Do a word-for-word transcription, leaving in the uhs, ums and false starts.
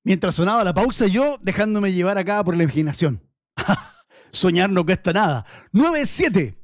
Mientras sonaba la pausa, yo dejándome llevar acá por la imaginación. Soñar no cuesta nada. nueve siete.